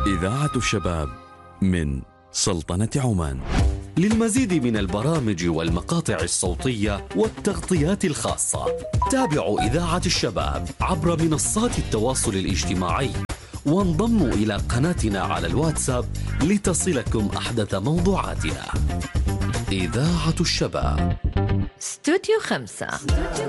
إذاعة الشباب من سلطنة عمان. للمزيد من البرامج والمقاطع الصوتية والتغطيات الخاصة تابعوا إذاعة الشباب عبر منصات التواصل الاجتماعي، وانضموا إلى قناتنا على الواتساب لتصلكم أحدث موضوعاتنا. إذاعة الشباب، استوديو 5.